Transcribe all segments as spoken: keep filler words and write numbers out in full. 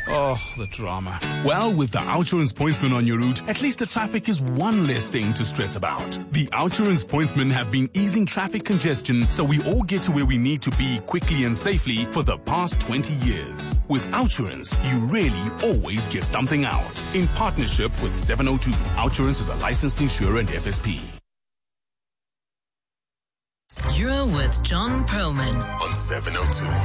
Oh, the drama. Well, with the Outsurance Pointsman on your route, at least the traffic is one less thing to stress about. The Outsurance Pointsmen have been easing traffic congestion so we all get to where we need to be quickly and safely for the past twenty years. With Outsurance, you really always get something out. In partnership with seven oh two, Outsurance is a licensed insurer and F S P. You're with John Perlman on seven oh two.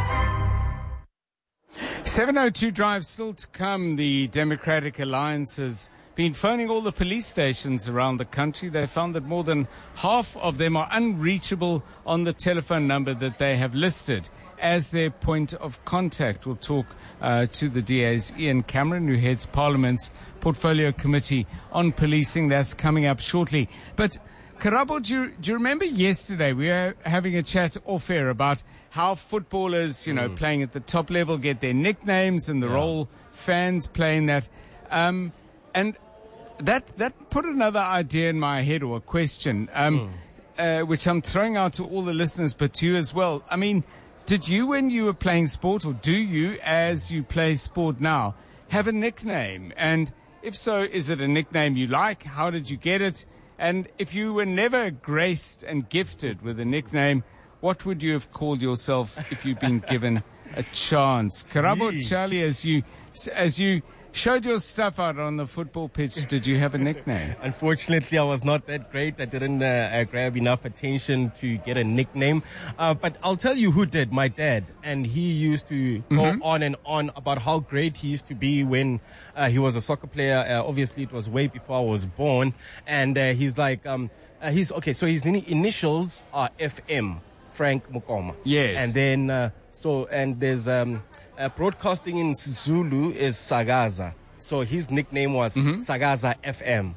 seven oh two Drive still to come. The Democratic Alliance has been phoning all the police stations around the country. They found that more than half of them are unreachable on the telephone number that they have listed as their point of contact. We'll talk uh, to the D A's Ian Cameron, who heads Parliament's Portfolio Committee on Policing. That's coming up shortly. But Karabo, do you, do you remember yesterday we were having a chat off air about how footballers, you know, mm. playing at the top level get their nicknames and the yeah. role fans playing that. Um, and that that put another idea in my head, or a question, um, mm. uh, which I'm throwing out to all the listeners, but to you as well. I mean, did you, when you were playing sport, or do you, as you play sport now, have a nickname? And if so, is it a nickname you like? How did you get it? And if you were never graced and gifted with a nickname, what would you have called yourself if you'd been given a chance? Karabo Charlie, as you as you showed your stuff out on the football pitch, did you have a nickname? Unfortunately, I was not that great. I didn't uh, uh, grab enough attention to get a nickname. Uh, but I'll tell you who did, my dad. And he used to go mm-hmm. on and on about how great he used to be when uh, he was a soccer player. Uh, obviously, it was way before I was born. And uh, he's like, um, uh, he's okay, so his initials are F M, Frank Mukoma. Yes. And then, uh, so, and there's... Um, Uh, broadcasting in Zulu is Sagaza. So his nickname was mm-hmm. Sagaza F M.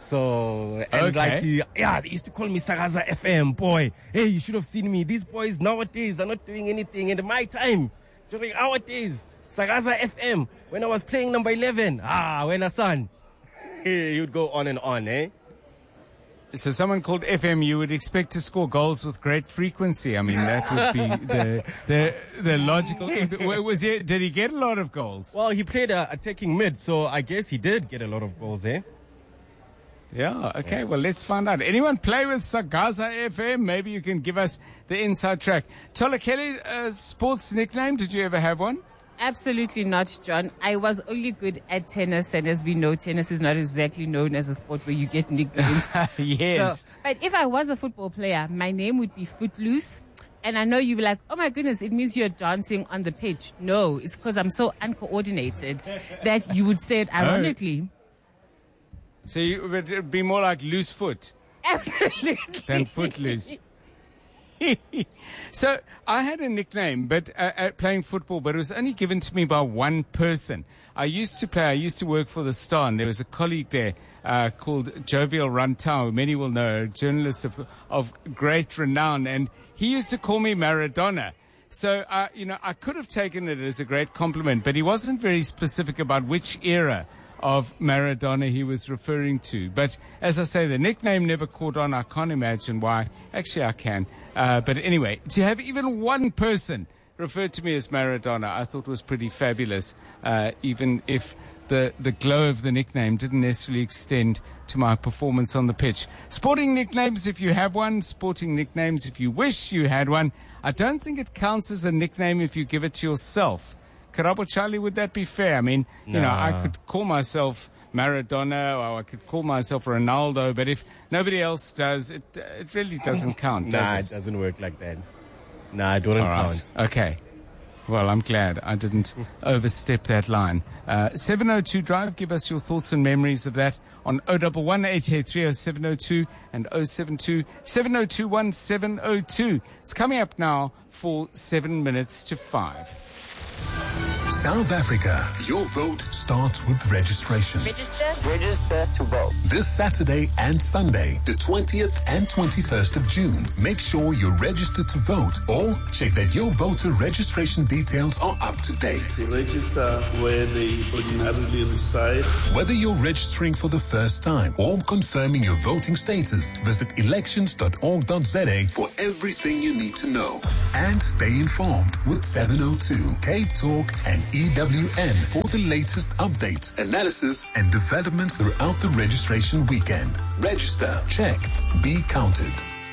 So, and okay. like, he, yeah, they used to call me Sagaza F M. Boy, hey, you should have seen me. These boys nowadays are not doing anything. In my time, during our days, Sagaza F M, when I was playing number eleven, ah, when a son, you'd go on and on, eh? So someone called F M, you would expect to score goals with great frequency. I mean, that would be the the the logical. Was he? Did he get a lot of goals? Well, he played uh, attacking mid, so I guess he did get a lot of goals, eh? Yeah. Okay. Yeah. Well, let's find out. Anyone play with Sagaza F M? Maybe you can give us the inside track. Tola Kelly, uh, sports nickname? Did you ever have one? Absolutely not, John. I was only good at tennis, and as we know, tennis is not exactly known as a sport where you get nicknames. Yes. So, but if I was a football player, my name would be Footloose. And I know you'd be like, oh my goodness, it means you're dancing on the pitch. No, it's because I'm so uncoordinated that you would say it ironically. Oh. So you would it'd be more like loose foot. Absolutely. Than Footloose. So I had a nickname, but uh, at playing football, but it was only given to me by one person. I used to play. I used to work for the Star, and there was a colleague there uh, called Jovial Rantau, who many will know, a journalist of of great renown, and he used to call me Maradona. So uh, you know, I could have taken it as a great compliment, but he wasn't very specific about which era of Maradona he was referring to. But as I say, the nickname never caught on. I can't imagine why. Actually, I can. Uh, but anyway, to have even one person refer to me as Maradona, I thought was pretty fabulous, uh, even if the, the glow of the nickname didn't necessarily extend to my performance on the pitch. Sporting nicknames, if you have one. Sporting nicknames, if you wish you had one. I don't think it counts as a nickname if you give it to yourself. Karabo Charlie, would that be fair? I mean, you nah. know, I could call myself Maradona, or I could call myself Ronaldo, but if nobody else does, it it really doesn't count, does nah, it? it doesn't work like that. Nah, it wouldn't right. count. Okay. Well, I'm glad I didn't overstep that line. Uh, seven oh two Drive, give us your thoughts and memories of that on oh one one, eight eight three, oh seven oh two and oh seven two, seven oh two one seven oh two. It's coming up now for seven minutes to five. South Africa, your vote starts with registration. Register, register to vote. This Saturday and Sunday, the twentieth and twenty-first of June. Make sure you're registered to vote or check that your voter registration details are up to date. To register where they ordinarily reside. Whether you're registering for the first time or confirming your voting status, visit elections dot org dot za for everything you need to know. And stay informed with seven oh two, Cape Talk and E W N for the latest updates, analysis, and developments throughout the registration weekend. Register, check, be counted.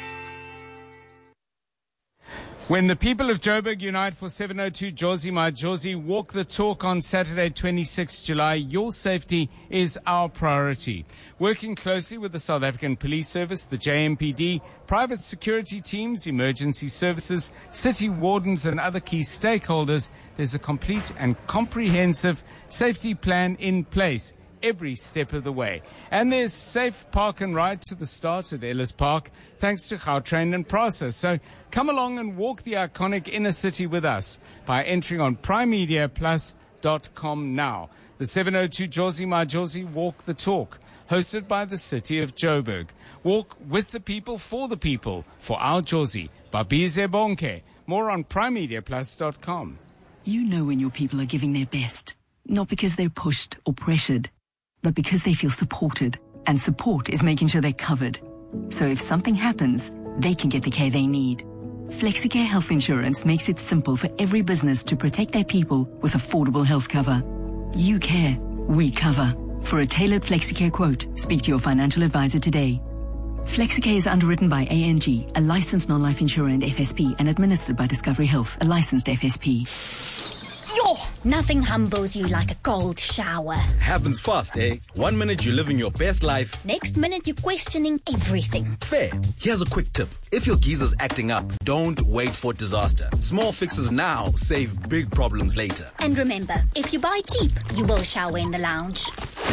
When the people of Joburg unite for seven oh two Jozi My Jozi, walk the talk on Saturday, twenty-sixth of July, your safety is our priority. Working closely with the South African Police Service, the J M P D, private security teams, emergency services, city wardens and other key stakeholders, there's a complete and comprehensive safety plan in place every step of the way. And there's safe park and ride to the start at Ellis Park, thanks to Gautrain and Prasa. So come along and walk the iconic inner city with us by entering on prime media plus dot com now. The seven oh two Jozi My Jozi Walk the Talk, hosted by the city of Joburg. Walk with the people, for the people, for our Jozi. Babize Bonke. More on prime media plus dot com. You know when your people are giving their best, not because they're pushed or pressured, but because they feel supported. And support is making sure they're covered. So if something happens, they can get the care they need. FlexiCare Health Insurance makes it simple for every business to protect their people with affordable health cover. You care, we cover. For a tailored FlexiCare quote, speak to your financial advisor today. FlexiCare is underwritten by A N G, a licensed non-life insurer and F S P, and administered by Discovery Health, a licensed F S P. Yo, nothing humbles you like a cold shower. Happens fast, eh? One minute you're living your best life. Next minute you're questioning everything. Fair. Here's a quick tip. If your geezer's acting up, don't wait for disaster. Small fixes now save big problems later. And remember, if you buy cheap, you will shower in the lounge.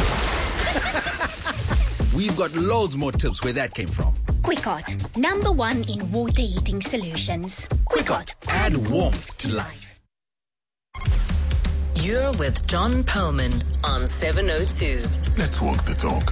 We've got loads more tips where that came from. Quickot, number one in water heating solutions. Quickot, add warmth to life. You're with John Perlman on seven oh two. Let's walk the talk.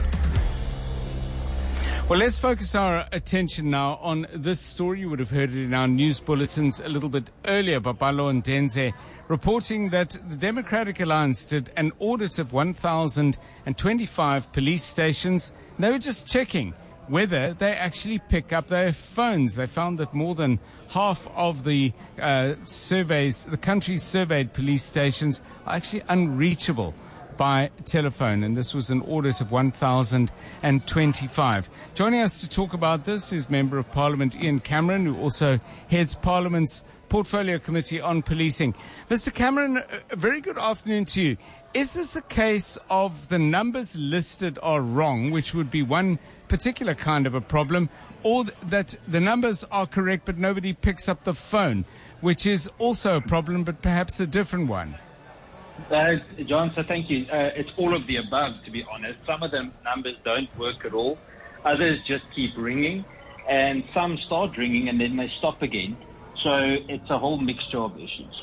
Well, let's focus our attention now on this story. You would have heard it in our news bulletins a little bit earlier. Babalo and Denze reporting that the Democratic Alliance did an audit of one thousand twenty-five police stations. They were just checking whether they actually pick up their phones. They found that more than half of the uh, surveys, the country's surveyed police stations, are actually unreachable by telephone, and this was an audit of one thousand twenty-five. Joining us to talk about this is Member of Parliament Ian Cameron, who also heads Parliament's Portfolio Committee on Policing. Mister Cameron, a very good afternoon to you. Is this a case of the numbers listed are wrong, which would be one particular kind of a problem, or that the numbers are correct but nobody picks up the phone, which is also a problem but perhaps a different one? Uh, John, so thank you. Uh, it's all of the above, to be honest. Some of the numbers don't work at all. Others just keep ringing, and some start ringing and then they stop again. So it's a whole mixture of issues.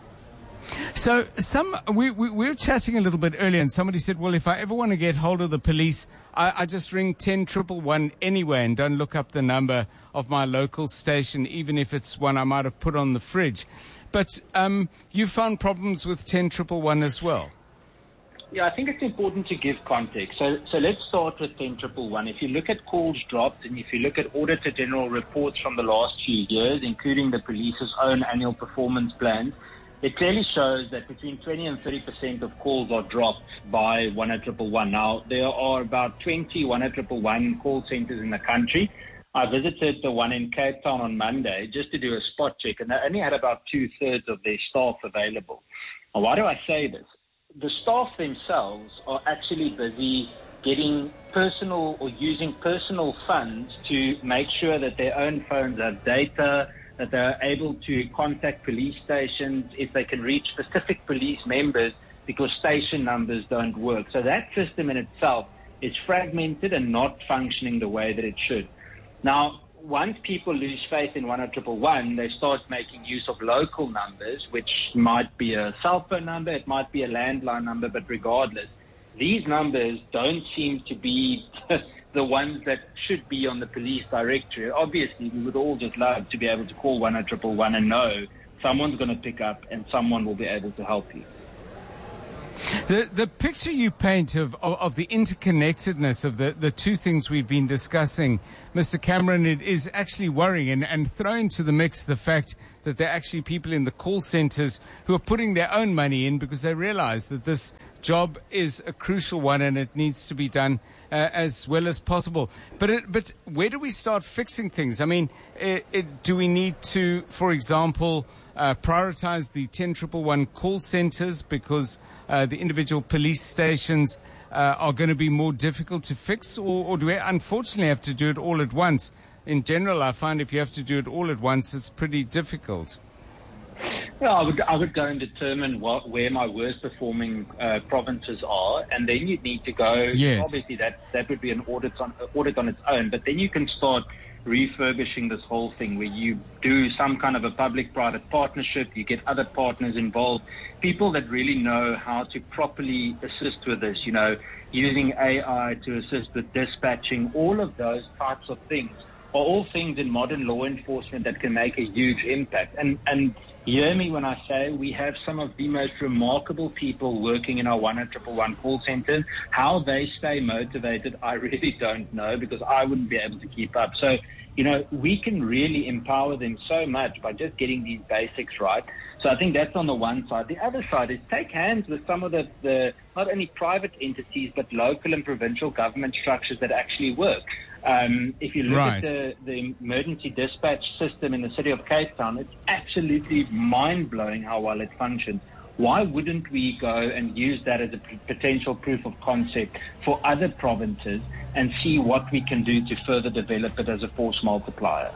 So some we, we, we were chatting a little bit earlier, and somebody said, well, if I ever want to get hold of the police, I, I just ring ten triple one anyway and don't look up the number of my local station, even if it's one I might have put on the fridge. But um, you found problems with ten triple one as well. Yeah, I think it's important to give context. So, so let's start with ten triple one. If you look at calls dropped, and if you look at Auditor General reports from the last few years, including the police's own annual performance plans, it clearly shows that between twenty and thirty percent of calls are dropped by one oh one one. Now, there are about twenty one oh one call centers in the country. I visited the one in Cape Town on Monday just to do a spot check, and they only had about two-thirds of their staff available. Now, why do I say this? The staff themselves are actually busy getting personal or using personal funds to make sure that their own phones have data, that they're able to contact police stations if they can reach specific police members because station numbers don't work. So that system in itself is fragmented and not functioning the way that it should. Now, once people lose faith in one oh one one, they start making use of local numbers, which might be a cell phone number, it might be a landline number, but regardless, these numbers don't seem to be the ones that should be on the police directory. Obviously, we would all just love to be able to call one oh one one and know someone's going to pick up and someone will be able to help you. The the picture you paint of, of, of the interconnectedness of the, the two things we've been discussing, Mister Cameron, it is actually worrying, and, and throw into the mix the fact that there are actually people in the call centers who are putting their own money in because they realize that this job is a crucial one and it needs to be done uh, as well as possible. But it, but where do we start fixing things? I mean, it, it, do we need to, for example, uh, prioritize the ten one one call centers because uh, the individual police stations uh, are going to be more difficult to fix, or, or do we unfortunately have to do it all at once? In general, I find if you have to do it all at once, it's pretty difficult. Yeah, I would I would go and determine what, where my worst performing uh, provinces are, and then you'd need to go. Yes. Obviously, that that would be an audit on audit on its own, but then you can start refurbishing this whole thing where you do some kind of a public-private partnership. You get other partners involved, people that really know how to properly assist with this. You know, using A I to assist with dispatching, all of those types of things are all things in modern law enforcement that can make a huge impact. And and hear me when I say we have some of the most remarkable people working in our one eight one one call centers. How they stay motivated, I really don't know, because I wouldn't be able to keep up. So, you know, we can really empower them so much by just getting these basics right. So I think that's on the one side. The other side is take hands with some of the, the not only private entities, but local and provincial government structures that actually work. Um, if you look right. at the, the emergency dispatch system in the city of Cape Town, it's absolutely mind-blowing how well it functions. Why wouldn't we go and use that as a p- potential proof of concept for other provinces and see what we can do to further develop it as a force multiplier?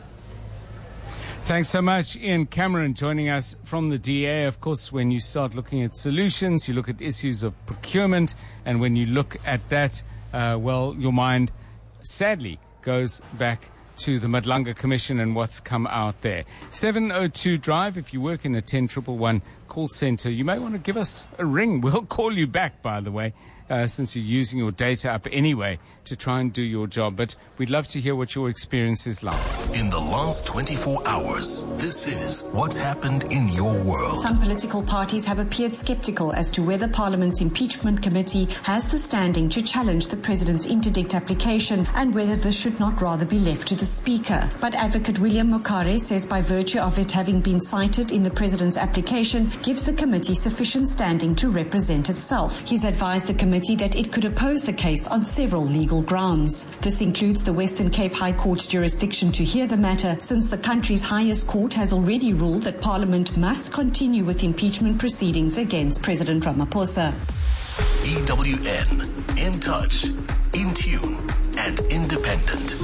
Thanks so much, Ian Cameron, joining us from the D A. Of course, when you start looking at solutions, you look at issues of procurement, and when you look at that, uh, well, your mind sadly goes back to the Madlanga Commission and what's come out there. seven oh two Drive, if you work in a ten one one call center, you may want to give us a ring. We'll call you back, by the way, uh, since you're using your data up anyway to try and do your job. But we'd love to hear what your experience is like. In the last twenty-four hours, this is what's happened in your world. Some political parties have appeared skeptical as to whether Parliament's impeachment committee has the standing to challenge the president's interdict application and whether this should not rather be left to the speaker. But advocate William Mokare says by virtue of it having been cited in the president's application gives the committee sufficient standing to represent itself. He's advised the committee that it could oppose the case on several legal grounds. This includes the Western Cape High Court's jurisdiction to hear the matter, since the country's highest court has already ruled that Parliament must continue with impeachment proceedings against President Ramaphosa. E W N, in touch, in tune, and independent.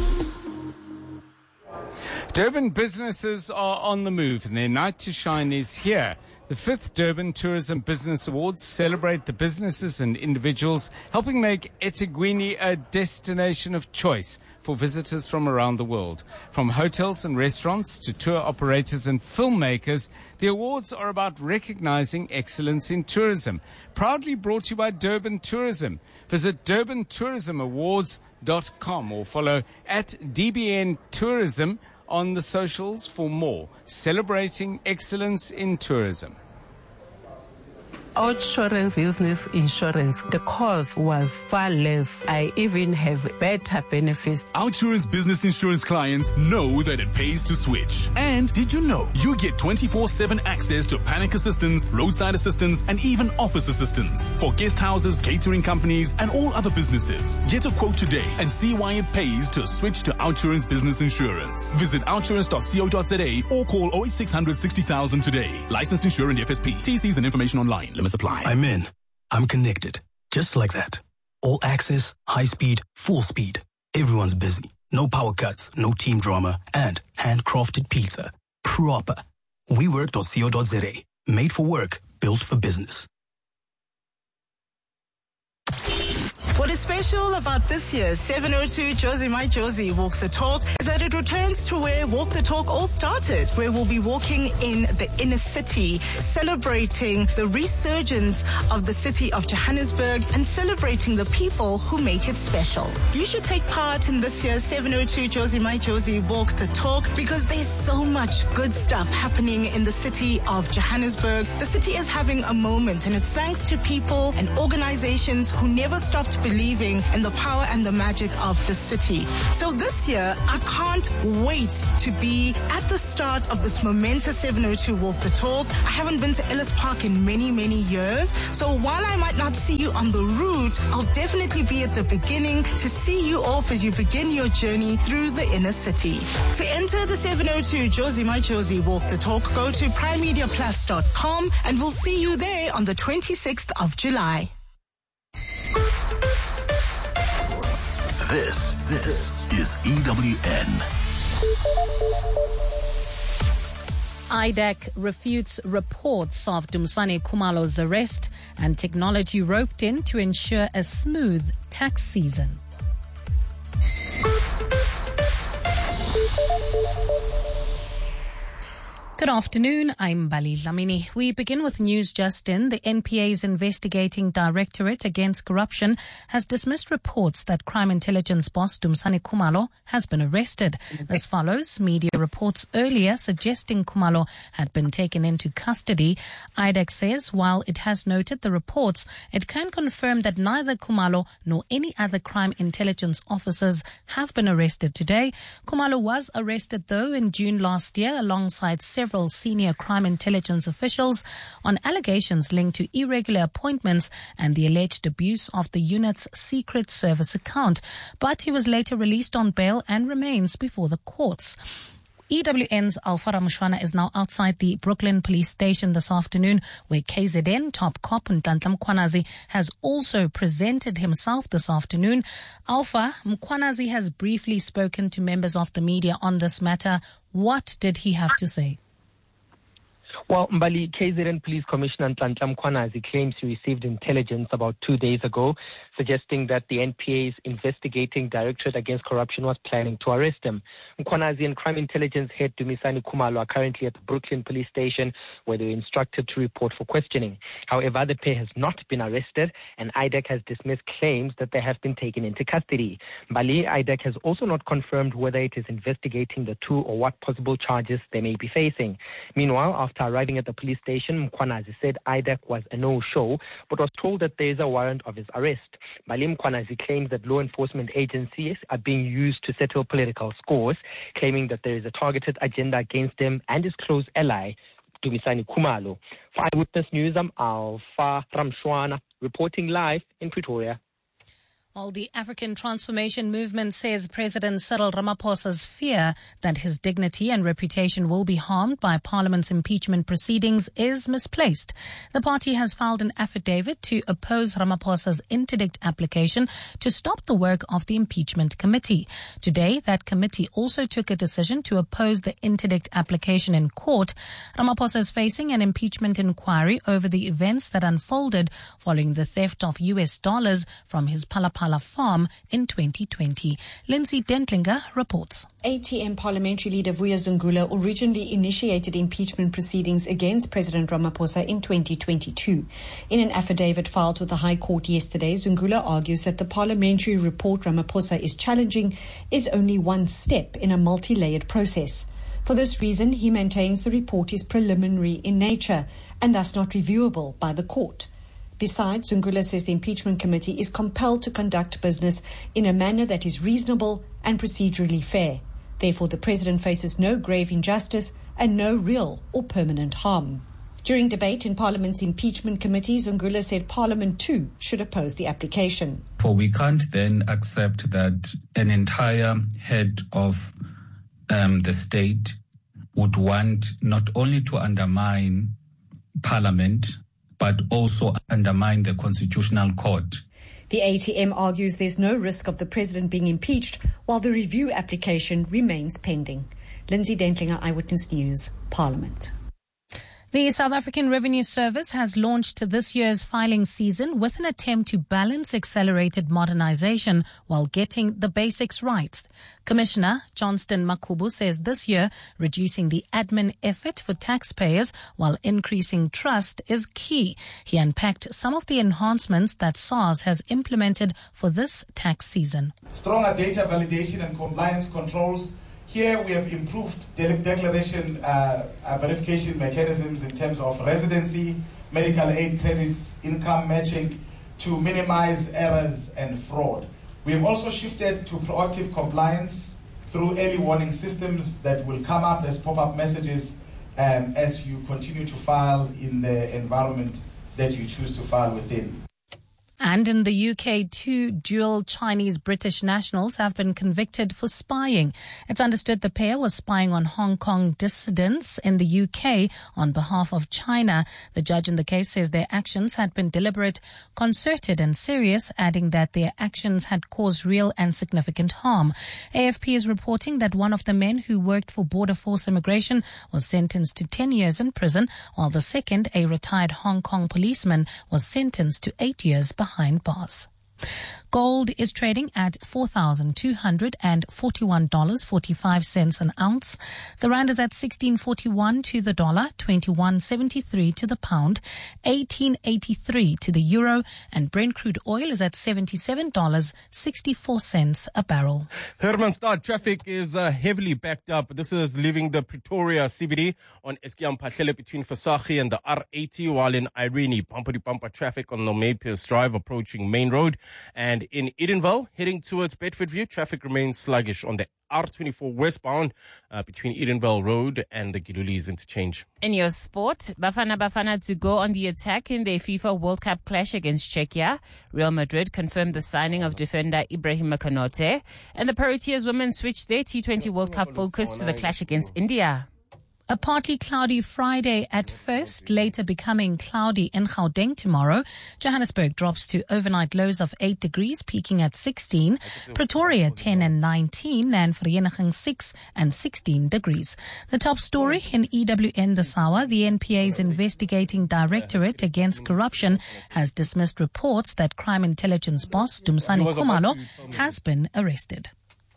Durban businesses are on the move, and their night to shine is here. The fifth Durban Tourism Business Awards celebrate the businesses and individuals helping make eThekwini a destination of choice for visitors from around the world. From hotels and restaurants to tour operators and filmmakers, the awards are about recognizing excellence in tourism. Proudly brought to you by Durban Tourism. Visit durban tourism awards dot com or follow at D B N Tourism on the socials for more. Celebrating excellence in tourism. Outsurance business insurance, the cost was far less. I even have better benefits. Outsurance business insurance clients know that it pays to switch. And did you know you get twenty-four seven access to panic assistance, roadside assistance, and even office assistance for guest houses, catering companies, and all other businesses. Get a quote today and see why it pays to switch to Outsurance business insurance. Visit outsurance dot co dot za or call oh eight six hundred sixty thousand today. Licensed insurer F S P. T Cs and information online. Limits apply. I'm in. I'm connected. Just like that. All access, high speed, full speed. Everyone's busy. No power cuts, no team drama, and handcrafted pizza. Proper. we work dot co dot za. Made for work, built for business. What is special about this year's seven oh two Jozi My Jozi Walk the Talk is that it returns to where Walk the Talk all started, where we'll be walking in the inner city, celebrating the resurgence of the city of Johannesburg and celebrating the people who make it special. You should take part in this year's seven oh two Jozi My Jozi Walk the Talk because there's so much good stuff happening in the city of Johannesburg. The city is having a moment, and it's thanks to people and organizations who never stopped believing in the power and the magic of the city. So this year, I can't wait to be at the start of this momentous seven oh two Walk the Talk. I haven't been to Ellis Park in many, many years. So while I might not see you on the route, I'll definitely be at the beginning to see you off as you begin your journey through the inner city. To enter the seven oh two Jozi My Jozi Walk the Talk, go to prime media plus dot com and we'll see you there on the twenty-sixth of July. This, this is E W N. I D E C refutes reports of Dumisani Khumalo's arrest, and technology roped in to ensure a smooth tax season. Good afternoon, I'm Bali Dlamini. We begin with news just in. The N P A's investigating Directorate Against Corruption has dismissed reports that crime intelligence boss Dumisani Khumalo has been arrested. This follows media reports earlier suggesting Khumalo had been taken into custody. I D E C says while it has noted the reports, it can confirm that neither Khumalo nor any other crime intelligence officers have been arrested today. Khumalo was arrested though in June last year alongside several Several senior crime intelligence officials on allegations linked to irregular appointments and the alleged abuse of the unit's secret service account. But he was later released on bail and remains before the courts. E W N's Alfara Mushwana is now outside the Brooklyn Police Station this afternoon, where K Z N top cop Nhlanhla Mkhwanazi has also presented himself this afternoon. Alpha, Mkhwanazi has briefly spoken to members of the media on this matter. What did he have to say? Well, Mbali, K Z N Police Commissioner Nhlanhla Mkhwanazi claims he received intelligence about two days ago suggesting that the N P A's investigating Directorate Against Corruption was planning to arrest him. Mkhwanazi and Crime Intelligence head Dumisani Khumalo are currently at the Brooklyn Police Station, where they were instructed to report for questioning. However, the pair has not been arrested, and I D E C has dismissed claims that they have been taken into custody. Mbali, I D E C has also not confirmed whether it is investigating the two or what possible charges they may be facing. Meanwhile, after arriving at the police station, Mkhwanazi said I D E C was a no-show, but was told that there is a warrant of his arrest. Mbali, Mkhwanazi claims that law enforcement agencies are being used to settle political scores, claiming that there is a targeted agenda against him and his close ally, Dumisani Khumalo. For Eyewitness News, I'm Alpha Ramshwana, reporting live in Pretoria. Well, the African Transformation Movement says President Cyril Ramaphosa's fear that his dignity and reputation will be harmed by Parliament's impeachment proceedings is misplaced. The party has filed an affidavit to oppose Ramaphosa's interdict application to stop the work of the impeachment committee. Today, that committee also took a decision to oppose the interdict application in court. Ramaphosa is facing an impeachment inquiry over the events that unfolded following the theft of U S dollars from his Palapala farm in twenty twenty. Lindsay Dentlinger reports. A T M parliamentary leader Vuya Zungula originally initiated impeachment proceedings against President Ramaphosa in twenty twenty-two. In an affidavit filed with the High Court yesterday, Zungula argues that the parliamentary report Ramaphosa is challenging is only one step in a multi-layered process. For this reason, he maintains the report is preliminary in nature and thus not reviewable by the court. Besides, Zungula says the impeachment committee is compelled to conduct business in a manner that is reasonable and procedurally fair. Therefore, the president faces no grave injustice and no real or permanent harm. During debate in Parliament's impeachment committee, Zungula said Parliament too should oppose the application. For we can't then accept that an entire head of um, the state would want not only to undermine Parliament, but also undermine the Constitutional Court. The A T M argues there's no risk of the president being impeached while the review application remains pending. Lindsay Dentlinger, Eyewitness News, Parliament. The South African Revenue Service has launched this year's filing season with an attempt to balance accelerated modernization while getting the basics right. Commissioner Johnston Makhubu says this year reducing the admin effort for taxpayers while increasing trust is key. He unpacked some of the enhancements that SARS has implemented for this tax season. Stronger data validation and compliance controls. Here we have improved de- declaration uh, uh, verification mechanisms in terms of residency, medical aid credits, income matching to minimize errors and fraud. We have also shifted to proactive compliance through early warning systems that will come up as pop-up messages um, as you continue to file in the environment that you choose to file within. And in the U K, two dual Chinese-British nationals have been convicted for spying. It's understood the pair was spying on Hong Kong dissidents in the U K on behalf of China. The judge in the case says their actions had been deliberate, concerted and serious, adding that their actions had caused real and significant harm. A F P is reporting that one of the men who worked for Border Force Immigration was sentenced to ten years in prison, while the second, a retired Hong Kong policeman, was sentenced to eight years behind behind bars. Gold is trading at four thousand two hundred forty-one dollars and forty-five cents an ounce. The rand is at sixteen forty-one to the dollar, twenty-one seventy-three to the pound, eighteen eighty-three to the euro, and Brent crude oil is at seventy-seven dollars and sixty-four cents a barrel. Hermanstad traffic is uh, heavily backed up. This is leaving the Pretoria C B D on Eskiam Pahlele between Fasachi and the R eighty, while in Irene, bumper-to-bumper traffic on Nomapius Drive approaching Main Road. And in Edenville, heading towards Bedfordview, traffic remains sluggish on the R twenty-four westbound uh, between Edenville Road and the Gilulis interchange. In your sport, Bafana Bafana to go on the attack in their FIFA World Cup clash against Czechia. Real Madrid confirmed the signing of defender Ibrahim Konaté. And the Proteas women switched their T twenty World Cup focus to the clash against India. A partly cloudy Friday at first, later becoming cloudy in Gauteng tomorrow. Johannesburg drops to overnight lows of eight degrees, peaking at sixteen. Pretoria ten and nineteen, and Vereeniging six and sixteen degrees. The top story in E W N this hour, the N P A's investigating directorate against corruption has dismissed reports that crime intelligence boss Dumisani Khumalo has been arrested.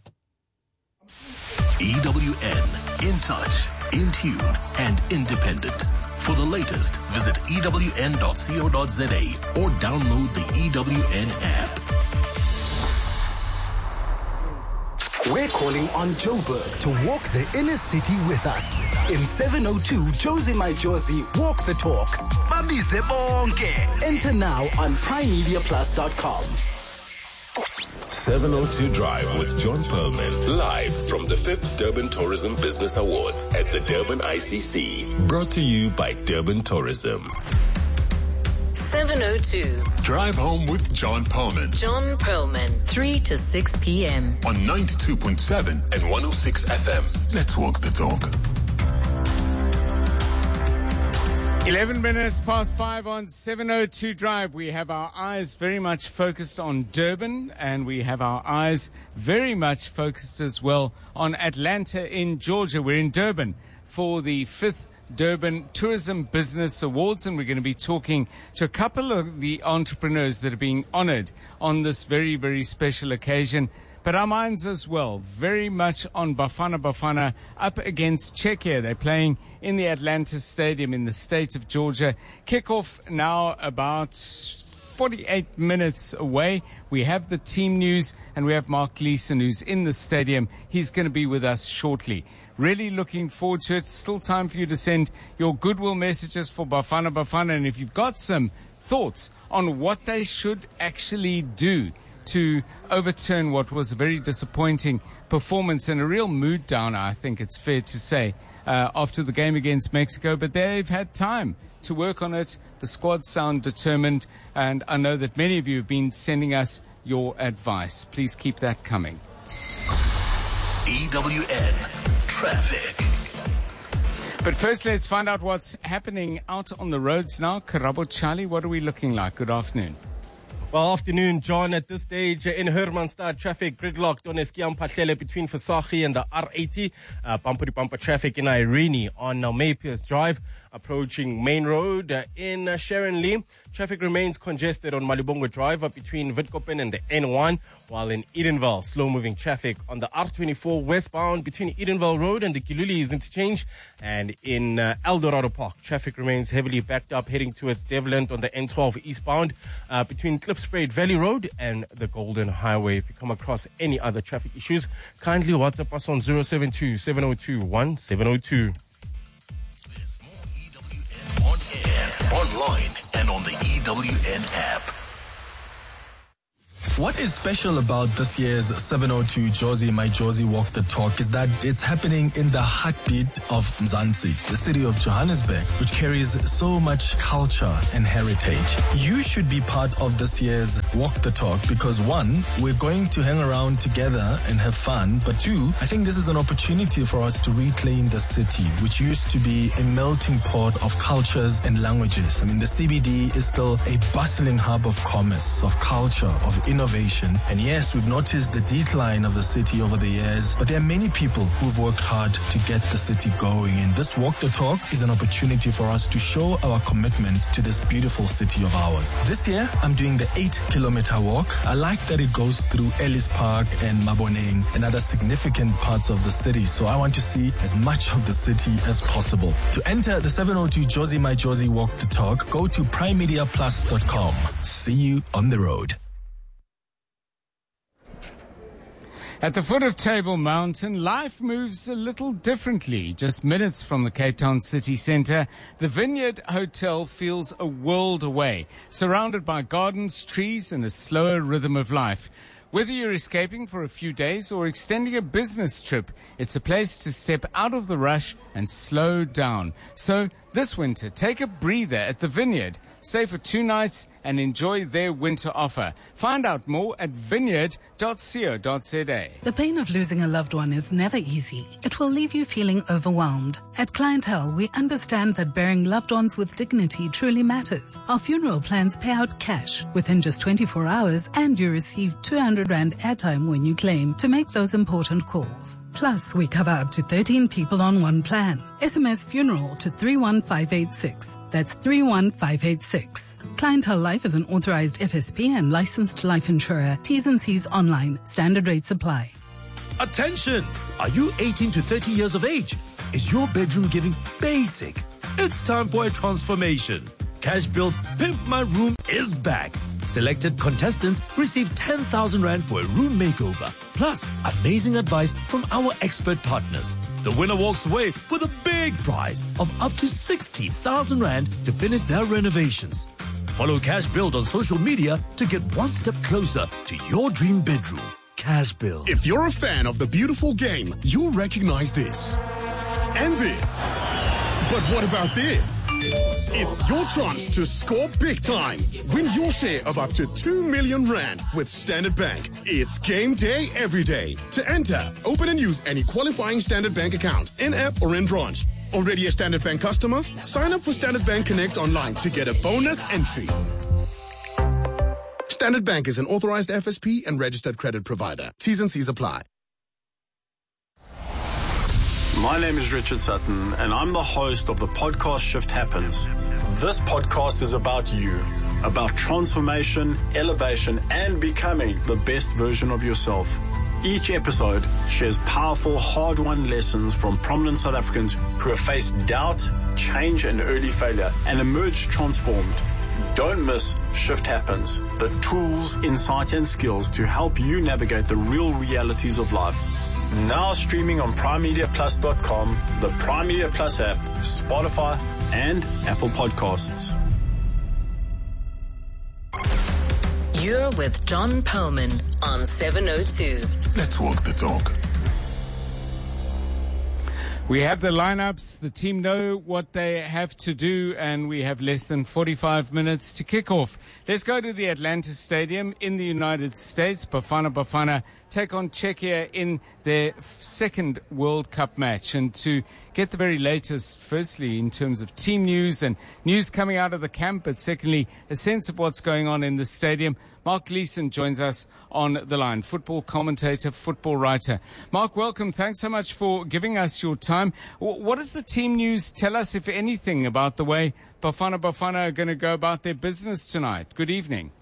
E W N, in touch, in tune, and independent. For the latest, visit E W N dot co dot za or download the E W N app. We're calling on Joburg to walk the inner city with us. In seven oh two, Josie My Josie, walk the talk. Babize bonke. Enter now on prime media plus dot com. seven oh two Drive with John Perlman, live from the fifth Durban Tourism Business Awards at the Durban I C C. Brought to you by Durban Tourism. seven oh two. Drive home with John Perlman. John Perlman, three to six p.m. on ninety-two point seven and one oh six F M. Let's walk the talk. eleven minutes past five on seven oh two Drive. We have our eyes very much focused on Durban, and we have our eyes very much focused as well on Atlanta in Georgia. We're in Durban for the fifth Durban Tourism Business Awards, and we're going to be talking to a couple of the entrepreneurs that are being honored on this very, very special occasion. But our minds as well, very much on Bafana Bafana up against Czechia. They're playing in the Atlanta Stadium in the state of Georgia. Kickoff now about forty-eight minutes away. We have the team news, and we have Mark Gleeson, who's in the stadium. He's going to be with us shortly. Really looking forward to it. Still time for you to send your goodwill messages for Bafana Bafana. And if you've got some thoughts on what they should actually do to overturn what was a very disappointing performance and a real mood downer, I think it's fair to say, uh, after the game against Mexico. But they've had time to work on it. The squad sound determined, and I know that many of you have been sending us your advice. Please keep that coming. E W N Traffic. But first, let's find out what's happening out on the roads now. Karabo Charlie, what are we looking like? Good afternoon. Well, afternoon, John. At this stage in Hermanstad, traffic gridlocked on Eskiam Pahlele between Fasachi and the R eighty. Uh, bumper to bumper traffic in Irene on Nomapius Drive. approaching Main Road. Uh, in uh, Sharon Lee, traffic remains congested on Malibongo Drive up between Witkoppen and the N one, while in Edenville, slow-moving traffic on the R twenty-four westbound between Edenville Road and the Kilulis interchange. And in uh, Eldorado Park, traffic remains heavily backed up heading towards Devland on the N twelve eastbound uh, between Klipspruit Valley Road and the Golden Highway. If you come across any other traffic issues, kindly WhatsApp us on zero seven two, seven zero two, one seven zero two. There's more E W N on air, online, and on the E W N app. What is special about this year's seven oh two Jozi My Jozi Walk the Talk is that it's happening in the heartbeat of Mzansi, the city of Johannesburg, which carries so much culture and heritage. You should be part of this year's Walk the Talk because one, we're going to hang around together and have fun, but two, I think this is an opportunity for us to reclaim the city, which used to be a melting pot of cultures and languages. I mean, the C B D is still a bustling hub of commerce, of culture, of innovation. And yes, we've noticed the decline of the city over the years, but there are many people who've worked hard to get the city going. And this Walk the Talk is an opportunity for us to show our commitment to this beautiful city of ours. This year, I'm doing the eight kilometer walk. I like that it goes through Ellis Park and Maboneng and other significant parts of the city. So I want to see as much of the city as possible. To enter the seven oh two Jozi My Jozi Walk the Talk, go to prime media plus dot com. See you on the road. At the foot of Table Mountain, life moves a little differently. Just minutes from the Cape Town city centre, the Vineyard Hotel feels a world away, surrounded by gardens, trees, and a slower rhythm of life. Whether you're escaping for a few days or extending a business trip, it's a place to step out of the rush and slow down. So this winter, take a breather at the Vineyard. Stay for two nights and enjoy their winter offer. Find out more at vineyard dot co dot za. The pain of losing a loved one is never easy. It will leave you feeling overwhelmed. At Clientele, we understand that burying loved ones with dignity truly matters. Our funeral plans pay out cash within just twenty-four hours, and you receive two hundred rand airtime when you claim to make those important calls. Plus, we cover up to thirteen people on one plan. S M S funeral to three one five eight six. That's three one five eight six. Clientele Life is an authorized F S P and licensed life insurer. T's and C's online. Standard rates apply. Attention! Are you eighteen to thirty years of age? Is your bedroom giving basic? It's time for a transformation. Cashbuild's Pimp My Room is back. Selected contestants receive ten thousand rand for a room makeover, plus amazing advice from our expert partners. The winner walks away with a big prize of up to sixty thousand rand to finish their renovations. Follow Cashbuild on social media to get one step closer to your dream bedroom. Cashbuild. If you're a fan of the beautiful game, you'll recognize this. And this. But what about this? It's your chance to score big time. Win your share of up to two million rand with Standard Bank. It's game day every day. To enter, open and use any qualifying Standard Bank account, in-app or in-branch. Already a Standard Bank customer? Sign up for Standard Bank Connect online to get a bonus entry. Standard Bank is an authorized F S P and registered credit provider. T's and C's apply. My name is Richard Sutton, and I'm the host of the podcast Shift Happens. This podcast is about you, about transformation, elevation, and becoming the best version of yourself. Each episode shares powerful, hard-won lessons from prominent South Africans who have faced doubt, change, and early failure, and emerged transformed. Don't miss Shift Happens, the tools, insight, and skills to help you navigate the real realities of life. Now streaming on prime media plus dot com, the Prime Media Plus app, Spotify, and Apple Podcasts. You're with John Perlman on seven oh two. Let's walk the talk. We have the lineups. The team know what they have to do, and we have less than forty-five minutes to kick off. Let's go to the Atlanta Stadium in the United States. Bafana Bafana take on Czechia in their second World Cup match. And to get the very latest, firstly, in terms of team news and news coming out of the camp, but secondly, a sense of what's going on in the stadium, Mark Gleeson joins us on the line, football commentator, football writer. Mark, welcome. Thanks so much for giving us your time. What does the team news tell us, if anything, about the way Bafana Bafana are going to go about their business tonight? Good evening.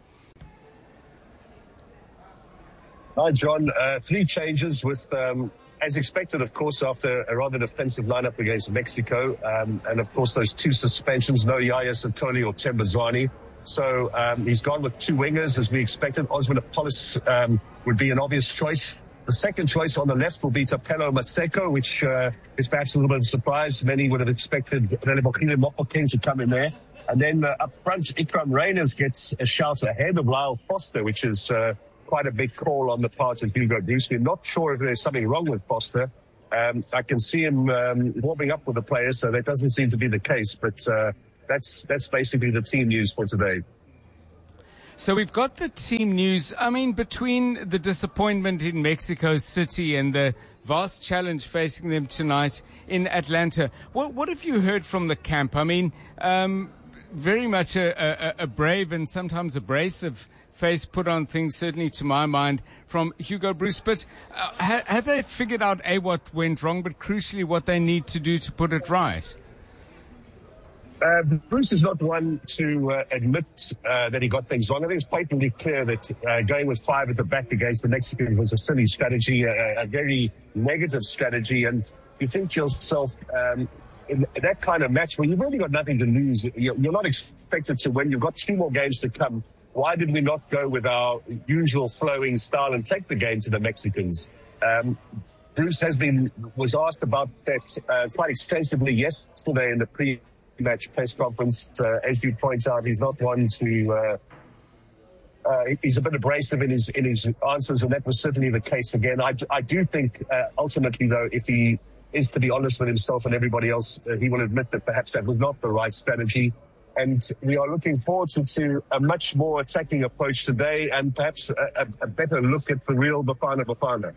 Hi, John. Uh, three changes with, um, as expected, of course, after a rather defensive lineup against Mexico. Um, and, of course, those two suspensions, no Yaya Satoli or Tembazwani. So um, he's gone with two wingers, as we expected. Osman Apollos um, would be an obvious choice. The second choice on the left will be Tapelo Maseko, which uh, is perhaps a little bit of a surprise. Many would have expected Relebogile Mopokeng to come in there. And then uh, up front, Ikram Reyners gets a shout ahead of Lyle Foster, which is... Uh, quite a big call on the part of Hugo Broos. We're not sure if there's something wrong with Foster. Um, I can see him um, warming up with the players, so that doesn't seem to be the case. But uh, that's that's basically the team news for today. So we've got the team news. I mean, between the disappointment in Mexico City and the vast challenge facing them tonight in Atlanta, what, what have you heard from the camp? I mean, um, very much a, a, a brave and sometimes abrasive face put on things, certainly to my mind, from Hugo Broos. But uh, ha- have they figured out, A, what went wrong, but crucially what they need to do to put it right? Uh, Bruce is not one to uh, admit uh, that he got things wrong. I think it's patently clear that uh, going with five at the back against the Mexicans was a silly strategy, a, a very negative strategy. And you think to yourself, um, in that kind of match where you've really got nothing to lose, you're, you're not expected to win. You've got two more games to come. Why did we not go with our usual flowing style and take the game to the Mexicans? Um, Bruce has been was asked about that uh, quite extensively yesterday in the pre-match press conference. Uh, as you point out, he's not one to. Uh, uh, he's a bit abrasive in his in his answers, and that was certainly the case again. I, I do think uh, ultimately, though, if he is to be honest with himself and everybody else, uh, he will admit that perhaps that was not the right strategy. And we are looking forward to, to a much more attacking approach today and perhaps a, a, a better look at the real Bafana Bafana.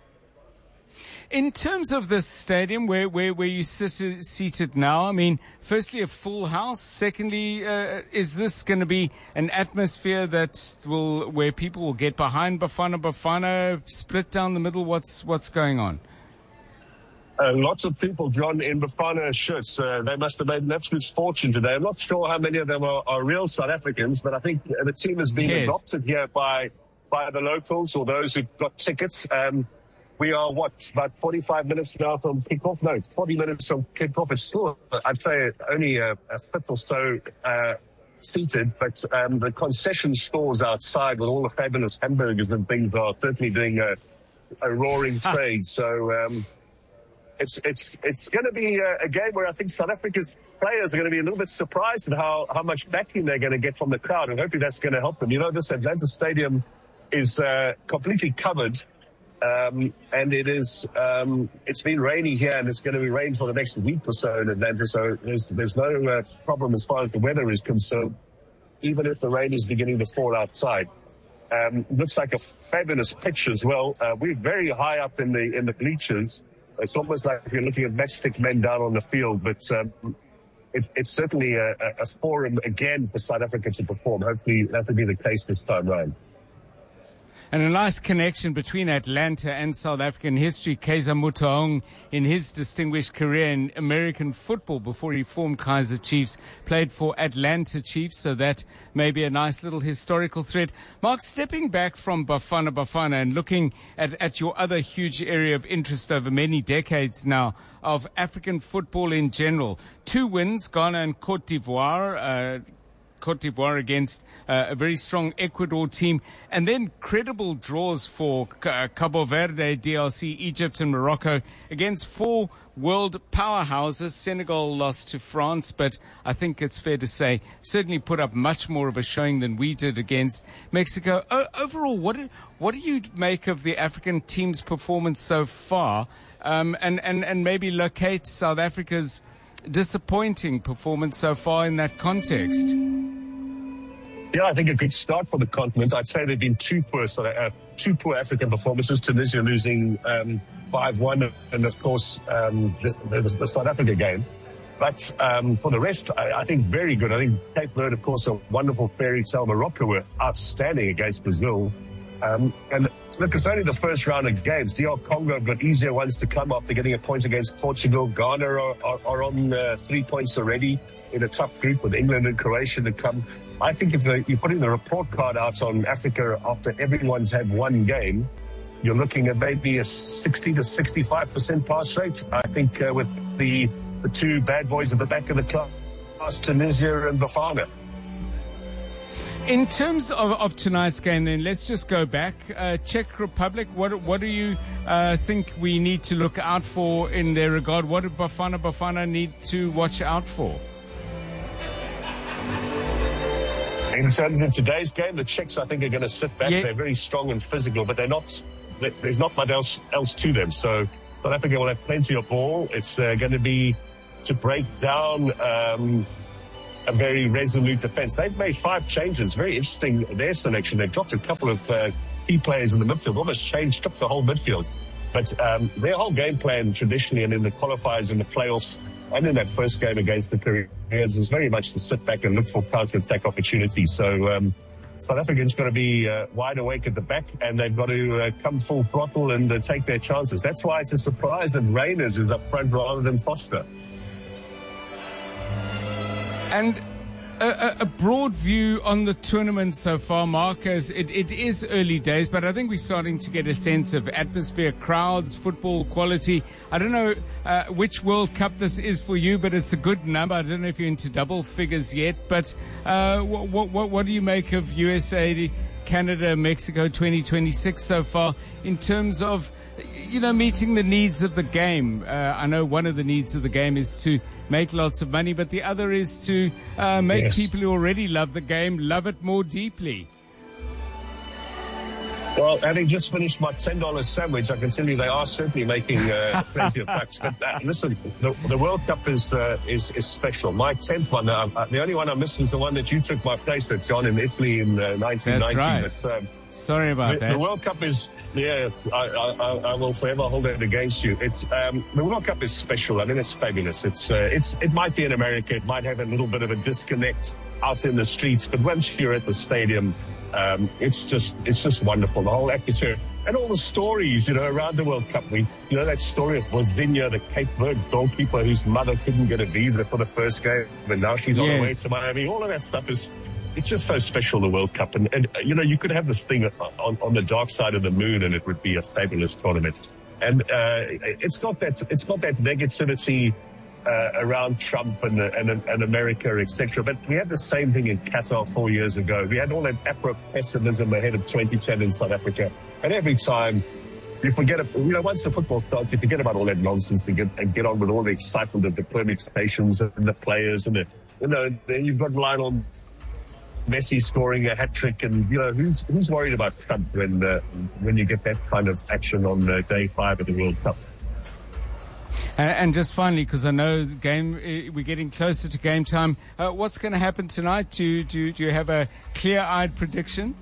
In terms of this stadium, where, where, where you sit seated now, I mean, firstly, a full house. Secondly, uh, is this going to be an atmosphere that will, where people will get behind Bafana Bafana, split down the middle? What's, what's going on? Uh, lots of people, John, in Bafana shirts. Uh, they must have made an absolute fortune today. I'm not sure how many of them are, are real South Africans, but I think the team has been yes. adopted here by by the locals or those who've got tickets. Um, we are, what, about forty-five minutes now from kickoff? No, forty minutes from kickoff. It's still, I'd say, only a, a fifth or so uh, seated, but um, the concession stores outside with all the fabulous hamburgers and things are certainly doing a, a roaring trade. So... Um, It's it's it's going to be a, a game where I think South Africa's players are going to be a little bit surprised at how, how much backing they're going to get from the crowd, and hopefully that's going to help them. You know, this Atlanta Stadium is uh, completely covered, um, and it is um, it's been rainy here, and it's going to be rain for the next week or so in Atlanta. So there's there's no uh, problem as far as the weather is concerned, even if the rain is beginning to fall outside. Um, looks like a fabulous pitch as well. Uh, we're very high up in the in the bleachers. It's almost like you're looking at matchstick men down on the field, but um, it, it's certainly a, a forum again for South Africa to perform. Hopefully that will be the case this time round. And a nice connection between Atlanta and South African history. Kaizer Motaung, in his distinguished career in American football before he formed Kaizer Chiefs, played for Atlanta Chiefs, so that may be a nice little historical thread. Mark, stepping back from Bafana Bafana and looking at, at your other huge area of interest over many decades now of African football in general. Two wins, Ghana and Cote d'Ivoire, uh, Cote d'Ivoire against uh, a very strong Ecuador team, and then credible draws for uh, Cabo Verde, D R C, Egypt and Morocco against four world powerhouses. Senegal lost to France, but I think it's fair to say certainly put up much more of a showing than we did against Mexico. O- overall, what do, what do you make of the African team's performance so far, um, and, and, and maybe locate South Africa's disappointing performance so far in that context? Yeah, I think a good start for the continent. I'd say there have been two poor, uh, two poor African performances. Tunisia losing um, five one, and of course um, the, the, the South Africa game. But um, for the rest, I, I think very good. I think Cape Verde, of course, a wonderful fairy tale. Morocco were outstanding against Brazil. Um, and look, it's only the first round of games. D R Congo have got easier ones to come after getting a point against Portugal. Ghana are, are, are on uh, three points already in a tough group with England and Croatia to come. I think if the, you're putting the report card out on Africa after everyone's had one game, you're looking at maybe a sixty to sixty-five percent pass rate. I think uh, with the, the two bad boys at the back of the class, Tunisia and Bafana. In terms of, of tonight's game, then, let's just go back. Uh, Czech Republic, what what do you uh, think we need to look out for in their regard? What do Bafana Bafana need to watch out for? In terms of today's game, the Czechs, I think, are going to sit back. Yeah. They're very strong and physical, but they're not. There's not much else else to them. So South Africa will have plenty of ball. It's uh, going to be to break down um, a very resolute defence. They've made five changes. Very interesting, their selection. They've dropped a couple of uh, key players in the midfield, almost changed, took the whole midfield. But um, their whole game plan traditionally and in the qualifiers and the playoffs and in that first game against the Koreans is very much to sit back and look for counter-attack opportunities. So um, South Africa's got to be uh, wide awake at the back, and they've got to uh, come full throttle and uh, take their chances. That's why it's a surprise that Reyners is up front rather than Foster. And a, a broad view on the tournament so far, Mark, as it, it is early days, but I think we're starting to get a sense of atmosphere, crowds, football quality. I don't know uh, which World Cup this is for you, but it's a good number. I don't know if you're into double figures yet, but uh, what, what, what do you make of U S A, Canada, Mexico twenty twenty-six so far in terms of, you know, meeting the needs of the game? Uh, I know one of the needs of the game is to make lots of money, but the other is to uh, make yes. people who already love the game love it more deeply. Well, having just finished my ten dollar sandwich, I can tell you they are certainly making uh, plenty of bucks. But uh, listen, the, the World Cup is, uh, is is special. My tenth one, uh, the only one I missed was the one that you took my place at, John, in Italy in uh, nineteen ninety. That's right. But, um, Sorry about the, that. The World Cup is, yeah, I, I, I will forever hold it against you. It's um, the World Cup is special. I mean, it's fabulous. It's uh, it's it might be in America. It might have a little bit of a disconnect out in the streets, but once you're at the stadium, Um, it's just, it's just wonderful. The whole atmosphere and all the stories, you know, around the World Cup. We, you know, that story of Bozinha, the Cape Verde goalkeeper whose mother couldn't get a visa for the first game, and now she's on Yes. her way to Miami. All of that stuff is, it's just so special, the World Cup. And, and you know, you could have this thing on, on the dark side of the moon, and it would be a fabulous tournament. And uh, it's got that, it's got that negativity Uh, around Trump and, and, and America, et cetera. But we had the same thing in Qatar four years ago. We had all that Afro-pessimism ahead of twenty ten in South Africa. And every time you forget, you know, once the football starts, you forget about all that nonsense and get, and get on with all the excitement of the permutations and the players. And, the, you know, then you've got Lionel Messi scoring a hat-trick. And, you know, who's, who's worried about Trump when, uh, when you get that kind of action on uh, day five of the World Cup? And just finally, because I know the game, we're getting closer to game time. Uh, what's going to happen tonight? Do, do, do you have a clear-eyed prediction?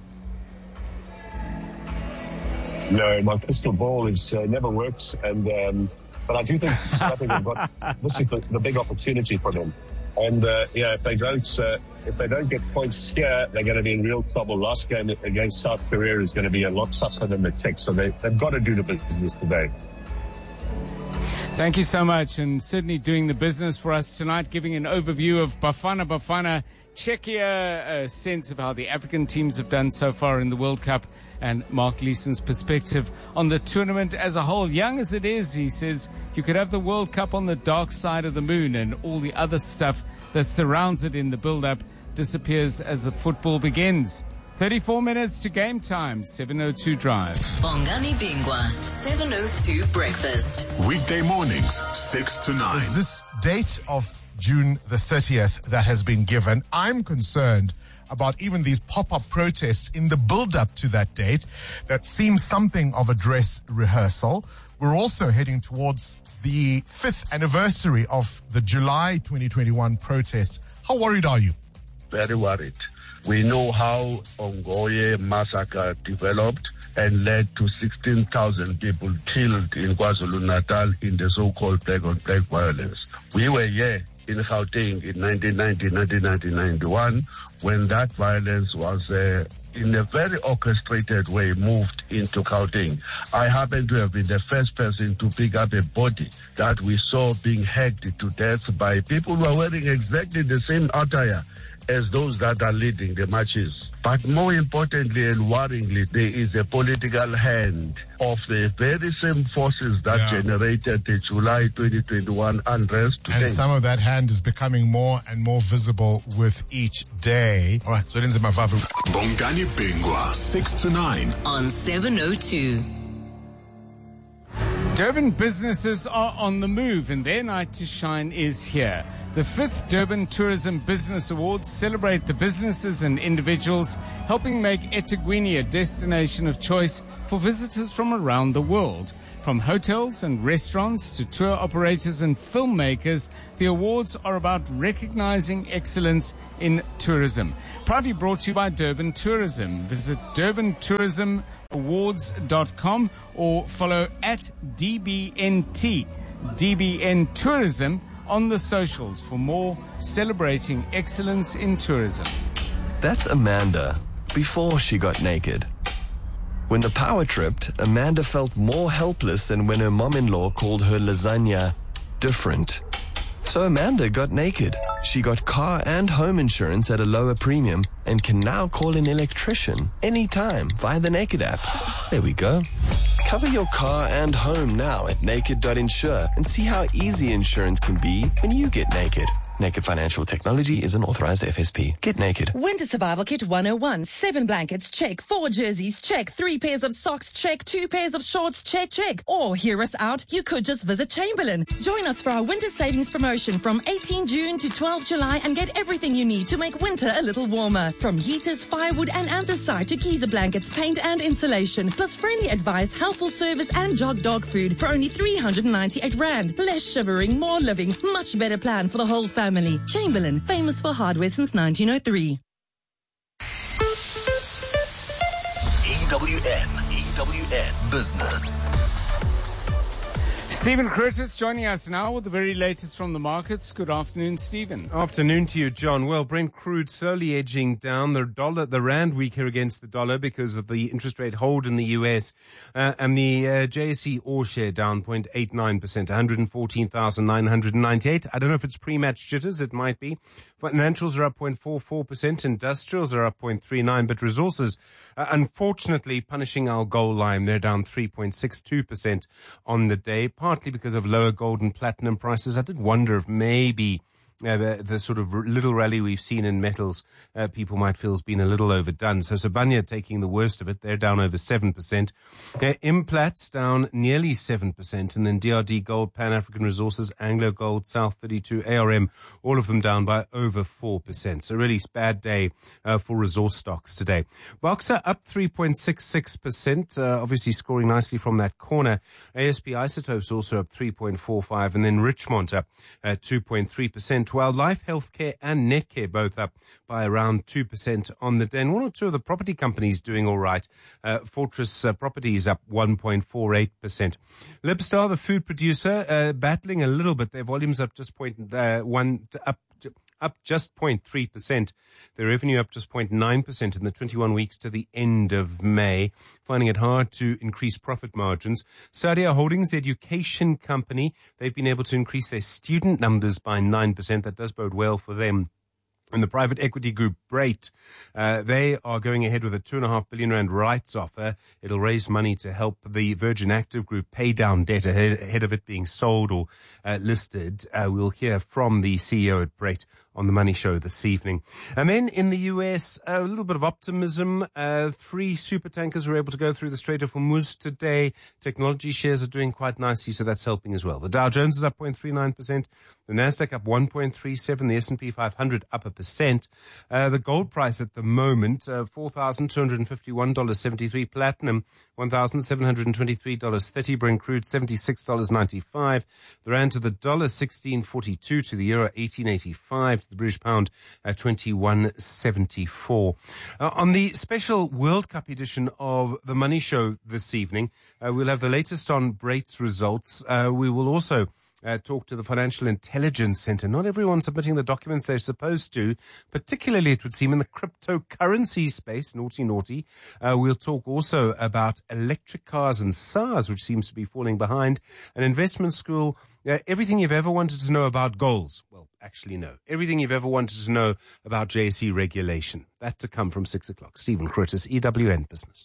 No, my crystal ball is uh, never works, and um, but I do think South Africa have got this is the, the big opportunity for them. And uh, yeah, if they don't uh, if they don't get points here, they're going to be in real trouble. Last game against South Korea is going to be a lot tougher than the Czechs, so they, they've got to do the business today. Thank you so much, and Sydney doing the business for us tonight, giving an overview of Bafana Bafana, Czechia, a sense of how the African teams have done so far in the World Cup, and Mark Leeson's perspective on the tournament as a whole. Young as it is, he says, you could have the World Cup on the dark side of the moon, and all the other stuff that surrounds it in the build-up disappears as the football begins. thirty-four minutes to game time, seven oh two Drive. Bongani Bingwa, seven oh two Breakfast. Weekday mornings, six to nine. Is this date of June the thirtieth that has been given? I'm concerned about even these pop-up protests in the build-up to that date that seems something of a dress rehearsal. We're also heading towards the fifth anniversary of the July twenty twenty-one protests. How worried are you? Very worried. We know how Ongoye massacre developed and led to sixteen thousand people killed in KwaZulu-Natal in the so-called black-on-black violence. We were here in Gauteng in nineteen ninety, nineteen ninety, nineteen ninety-one, when that violence was uh, in a very orchestrated way moved into Gauteng. I happen to have been the first person to pick up a body that we saw being hacked to death by people who are wearing exactly the same attire as those that are leading the marches. But more importantly and worryingly, there is a political hand of the very same forces that yeah. generated the July twenty twenty-one unrest today. And some of that hand is becoming more and more visible with each day. All right, so Lindsay Mavavu. Bongani Bingwa, six to nine. On seven oh two. Durban businesses are on the move and their night to shine is here. The fifth Durban Tourism Business Awards celebrate the businesses and individuals helping make eThekwini a destination of choice for visitors from around the world. From hotels and restaurants to tour operators and filmmakers, the awards are about recognizing excellence in tourism. Proudly brought to you by Durban Tourism. Visit durban tourism awards dot com or follow at D B N T, D B N Tourism, on the socials for more celebrating excellence in tourism. That's Amanda before she got naked. When the power tripped, Amanda felt more helpless than when her mom-in-law called her lasagna different. So Amanda got naked. She got car and home insurance at a lower premium and can now call an electrician anytime via the Naked app. There we go. Cover your car and home now at naked dot insure and see how easy insurance can be when you get naked. Naked Financial Technology is an authorized F S P. Get naked. Winter Survival Kit one oh one. Seven blankets, check. Four jerseys, check. Three pairs of socks, check. Two pairs of shorts, check, check. Or hear us out, you could just visit Chamberlain. Join us for our winter savings promotion from eighteenth June to twelfth July and get everything you need to make winter a little warmer. From heaters, firewood and anthracite to Giza blankets, paint and insulation. Plus friendly advice, helpful service and jog dog food for only three hundred ninety-eight rand. Less shivering, more living. Much better plan for the whole family. Family. Chamberlain, famous for hardware since nineteen oh three. E W N, E W N Business. Stephen Curtis joining us now with the very latest from the markets. Good afternoon, Stephen. Afternoon to you, John. Well, Brent crude slowly edging down. The dollar, the rand weaker against the dollar because of the interest rate hold in the U S. Uh, and the uh, J S E All share down zero point eight nine percent, one hundred fourteen thousand nine hundred ninety-eight. I don't know if it's pre-match jitters. It might be. Financials are up zero point four four percent. Industrials are up zero point three nine. But resources, uh, unfortunately, punishing our gold line. They're down three point six two percent on the day. Partly because of lower gold and platinum prices. I did wonder if maybe uh, the, the sort of little rally we've seen in metals, uh, people might feel has been a little overdone. So Sibanye taking the worst of it. They're down over seven percent. Uh, Implats down nearly seven percent. And then D R D Gold, Pan African Resources, Anglo Gold, South thirty-two, A R M, all of them down by over four percent. So really bad day uh, for resource stocks today. Boxer up three point six six percent, uh, obviously scoring nicely from that corner. A S P Isotopes also up three point four five, and then Richmond up uh, two point three percent, while Life Healthcare and Netcare both up by around two percent on the day. And one or two of the property companies doing all right. Uh, Fortress uh, Properties up one point four eight percent. Libstar, the food producer, uh, battling a little bit. Their volumes up just point uh, one up. up just zero point three percent. Their revenue up just zero point nine percent in the twenty-one weeks to the end of May, finding it hard to increase profit margins. Sadia Holdings, the education company, they've been able to increase their student numbers by nine percent. That does bode well for them. And the private equity group Brait, uh, they are going ahead with a two and a half billion rand rights offer. It'll raise money to help the Virgin Active Group pay down debt ahead, ahead of it being sold or uh, listed. Uh, we'll hear from the C E O at Brait on the Money Show this evening. And then in the U S, a little bit of optimism. Uh, three super tankers were able to go through the Strait of Hormuz today. Technology shares are doing quite nicely, so that's helping as well. The Dow Jones is up zero point three nine percent. The Nasdaq up one point three seven. The S and P five hundred up a percent. Uh, the gold price at the moment, uh, four thousand two hundred fifty-one dollars and seventy-three. Platinum, one thousand seven hundred twenty-three dollars and thirty. Brent crude, seventy-six dollars and ninety-five. The rand to the dollar, sixteen forty-two. To the euro, eighteen eighty-five. The British pound at twenty-one seventy-four. Uh, on the special World Cup edition of the Money Show this evening, uh, we'll have the latest on Brait's results. Uh, we will also Uh, talk to the Financial Intelligence Center. Not everyone's submitting the documents they're supposed to, particularly it would seem in the cryptocurrency space, naughty, naughty. Uh, we'll talk also about electric cars and SARS, which seems to be falling behind. An investment school, uh, everything you've ever wanted to know about goals. Well, actually, no. Everything you've ever wanted to know about J S E regulation. That to come from six o'clock. Stephen Curtis, E W N Business.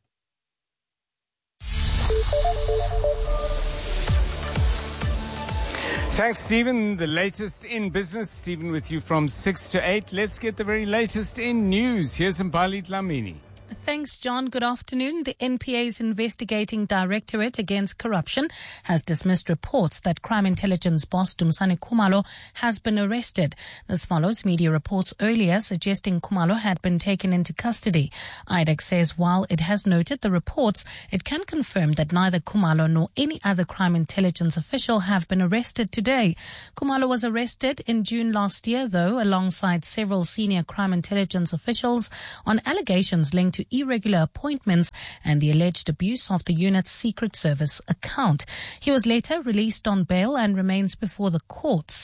Thanks, Stephen. The latest in business. Stephen with you from six to eight. Let's get the very latest in news. Here's Mbali Dlamini. Thanks, John. Good afternoon. The N P A's investigating directorate against corruption has dismissed reports that crime intelligence boss Dumisani Khumalo has been arrested. This follows media reports earlier suggesting Khumalo had been taken into custody. I D E C says while it has noted the reports, it can confirm that neither Khumalo nor any other crime intelligence official have been arrested today. Khumalo was arrested in June last year, though, alongside several senior crime intelligence officials on allegations linked to irregular appointments and the alleged abuse of the unit's Secret Service account. He was later released on bail and remains before the courts.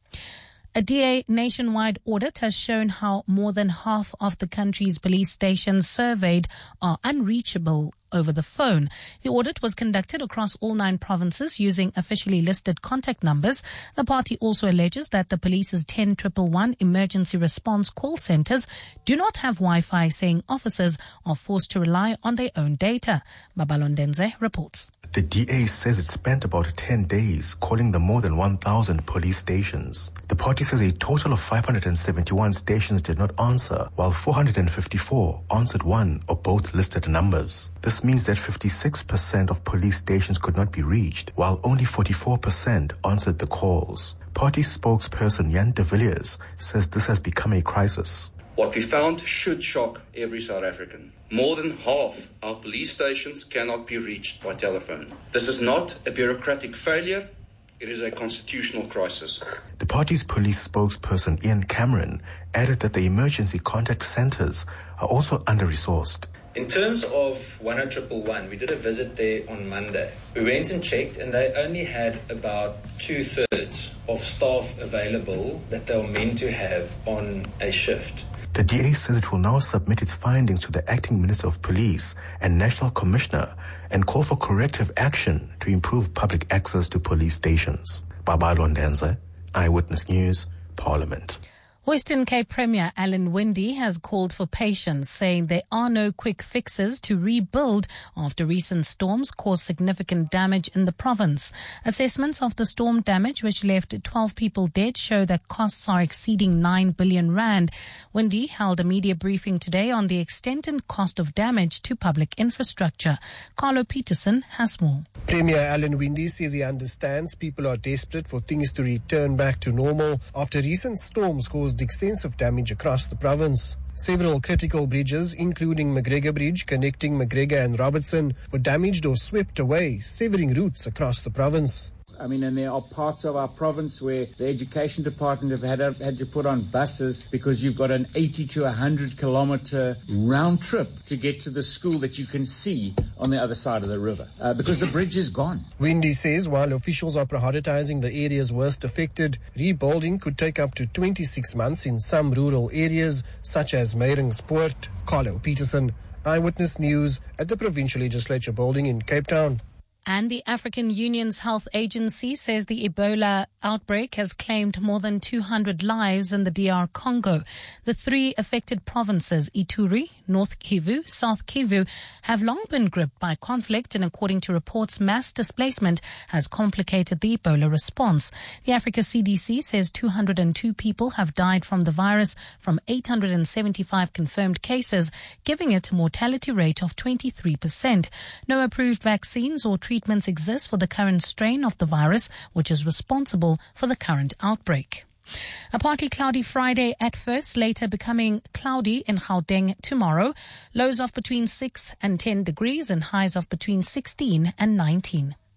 A D A nationwide audit has shown how more than half of the country's police stations surveyed are unreachable over the phone. The audit was conducted across all nine provinces using officially listed contact numbers. The party also alleges that the police's ten one one one emergency response call centres do not have Wi-Fi, saying officers are forced to rely on their own data. Babalondenze reports. The D A says it spent about ten days calling the more than one thousand police stations. The party says a total of five hundred seventy-one stations did not answer, while four hundred fifty-four answered one or both listed numbers. This means that fifty-six percent of police stations could not be reached, while only forty-four percent answered the calls. Party spokesperson Jan de Villiers says this has become a crisis. What we found should shock every South African. More than half our police stations cannot be reached by telephone. This is not a bureaucratic failure, it is a constitutional crisis. The party's police spokesperson Ian Cameron added that the emergency contact centres are also under-resourced. In terms of one oh one one one, we did a visit there on Monday. We went and checked and they only had about two-thirds of staff available that they were meant to have on a shift. The D A says it will now submit its findings to the Acting Minister of Police and National Commissioner and call for corrective action to improve public access to police stations. Babalo Ndenze, Eyewitness News, Parliament. Western Cape Premier Alan Winde has called for patience, saying there are no quick fixes to rebuild after recent storms caused significant damage in the province. Assessments of the storm damage, which left twelve people dead, show that costs are exceeding nine billion rand. Winde held a media briefing today on the extent and cost of damage to public infrastructure. Carlo Peterson has more. Premier Alan Winde says he understands people are desperate for things to return back to normal after recent storms caused extensive damage across the province. Several critical bridges, including McGregor Bridge connecting McGregor and Robertson, were damaged or swept away, severing routes across the province. I mean, and there are parts of our province where the education department have had, had to put on buses because you've got an eighty to one hundred kilometre round trip to get to the school that you can see on the other side of the river uh, because the bridge is gone. Winde says while officials are prioritising the areas worst affected, rebuilding could take up to twenty-six months in some rural areas such as Meyringspoort. Carlo Peterson, Eyewitness News at the Provincial Legislature Building in Cape Town. And the African Union's health agency says the Ebola outbreak has claimed more than two hundred lives in the D R Congo. The three affected provinces, Ituri, North Kivu, South Kivu, have long been gripped by conflict, and according to reports, mass displacement has complicated the Ebola response. The Africa C D C says two hundred two people have died from the virus from eight hundred seventy-five confirmed cases, giving it a mortality rate of twenty-three percent. No approved vaccines or treatments Treatments exist for the current strain of the virus, which is responsible for the current outbreak. A partly cloudy Friday at first, later becoming cloudy in Gauteng tomorrow. Lows of between six and ten degrees and highs of between sixteen and nineteen.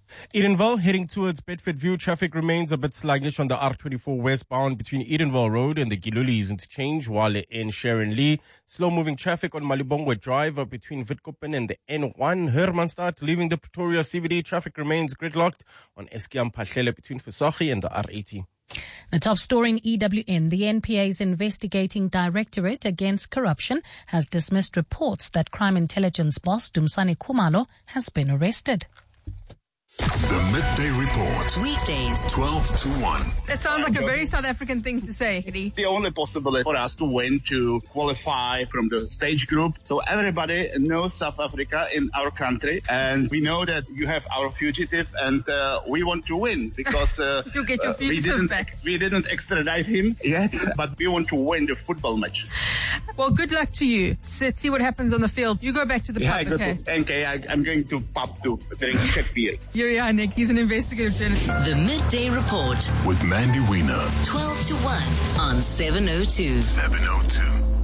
Edenville heading towards Bedford View. Traffic remains a bit sluggish on the R twenty-four westbound between Edenville Road and the Gilulis interchange, while in Sharon Lee. Slow-moving traffic on Malibongwe Drive between Witkoppen and the N one. Hermanstad leaving the Pretoria C B D. Traffic remains gridlocked on Eskiam Pahlele between Vesachi and the R eighty. The top story in E W N, the N P A's investigating directorate against corruption has dismissed reports that crime intelligence boss Dumisani Khumalo has been arrested. The Midday Report. Weekdays, twelve to one. That sounds like a very South African thing to say, Eddie. The only possibility for us to win to qualify from the stage group. So everybody knows South Africa in our country, and we know that you have our fugitive, and uh, we want to win because uh, you'll get your uh, we fugitive didn't back. we didn't extradite him yet, but we want to win the football match. Well, good luck to you. Let's see what happens on the field. You go back to the Yeah, pub, I go okay? to N K. I, I'm going to pub to drink check beer. Yuri Nick, he's an investigative journalist. The Midday Report With Mandy Wiener. twelve to one on seven oh two. seven oh two.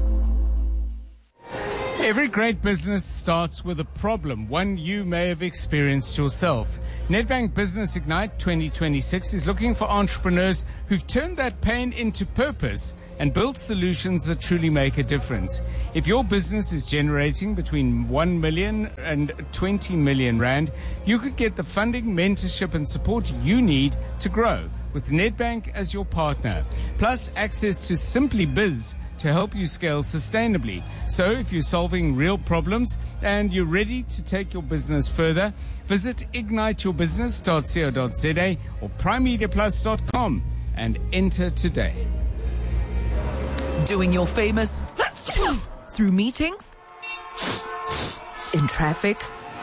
Every great business starts with a problem, one you may have experienced yourself. Nedbank Business Ignite twenty twenty-six is looking for entrepreneurs who've turned that pain into purpose and built solutions that truly make a difference. If your business is generating between one million and twenty million rand, you could get the funding, mentorship and support you need to grow with Nedbank as your partner. Plus access to Simply Biz to help you scale sustainably. So if you're solving real problems and you're ready to take your business further, visit ignite your business dot co dot za or prime media plus dot com and enter today. Doing your famous through meetings, in traffic,